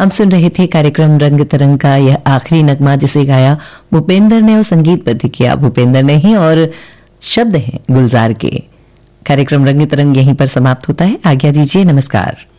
हम सुन रहे थे कार्यक्रम रंग तरंग का यह आखिरी नगमा, जिसे गाया भूपेंद्र ने और संगीतबद्ध किया भूपेंद्र ने ही, और शब्द हैं गुलजार के। कार्यक्रम रंग तरंग यहीं पर समाप्त होता है। आज्ञा दीजिए, नमस्कार।